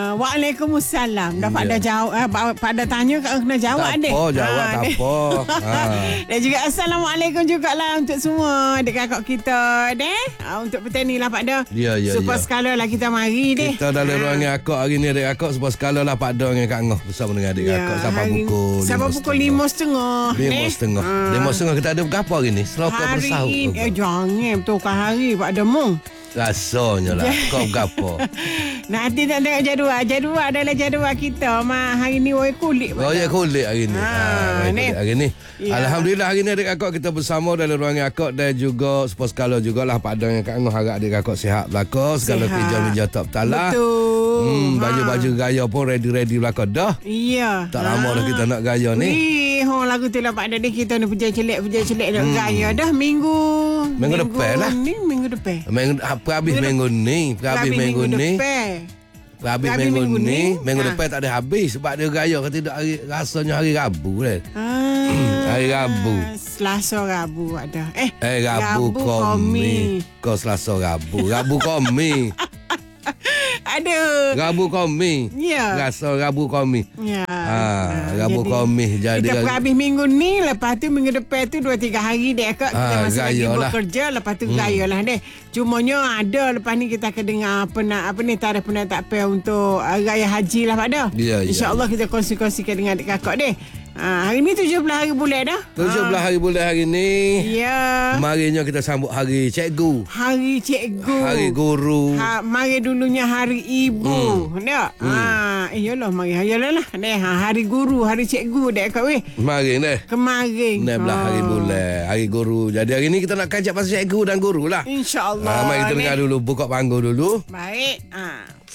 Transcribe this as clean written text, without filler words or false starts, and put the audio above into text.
Waalaikumsalam. Dah Pak dah jawab. Pak dah tanya kat kena jawab deh. Jawab tak apa. Dan juga Assalamualaikum jugalah untuk semua adik kakak kita deh. Untuk petani lah Pak dah. Ya. Super skala lah kita mari deh. Kita dalam ruangan akak hari ni adik kakak sebab sekala lah Pak Dong dengan Kak Ngoh bersama dengan adik kakak sampai pukul 5.30. 5.30 kita ada berapa hari ni? Selokok bersahur. Hari ini jangan betulkan hari Pak Demung. Rasanya lah. Kau berapa? Nanti nak tengok jadual adalah jadual kita. Hari ni kulit. Kulit hari ni. Hari ni. Ya. Alhamdulillah hari ni adik kakak kita bersama dalam ruangan akak dan juga sepos skala jugalah Pak Dong dengan Kak Ngoh harap adik kakak sihat belakang. Segala kerja-kerja tak bertalah. Betul. Baju-baju gaya pun ready belakang dah. Iya. Tak lama dah kita nak gaya ni. Lagu tu lah Pak Dong ni kita ni puja celek nak gaya dah minggu depan lah. Minggu depan. Habis minggu ni. Habis minggu ni. Habis minggu ni. Minggu depan tak ada habis. Sebab dia gaya ke tidak rasanya hari Rabu kan. Hari Rabu. Selasa Rabu ada. Rabu komi. Kau Selasa Rabu. Rabu komi. Aduh. Rabu komi. Ya. Rasa Rabu komi. Ya. Rabu komi. Jadi kita habis minggu ni. Lepas tu minggu depan tu 2-3 hari dek Kak. Kita masih lagi bekerja. Lepas tu gaya lah deh. Cumanya ada lepas ni kita akan dengar apa ni tarikh tak payah untuk raya haji lah Pak dah. InsyaAllah kita kongsi-kongsikan dengan adik kakak deh. Hari ni 17 hari bulan dah. 17 hari bulan hari ni. Ya. Marinya kita sambut hari cikgu. Hari cikgu. Hari guru. Mari dulunya hari ibu. Tak? Iyalah mari. Iyalah lah. Hari guru, hari cikgu dek kak weh. Kemarin deh. Kemarin. 16 hari bulan. Hari guru. Jadi hari ni kita nak kajak pasal cikgu dan guru lah. InsyaAllah. Mari kita dengar dulu. Buka panggung dulu. Baik.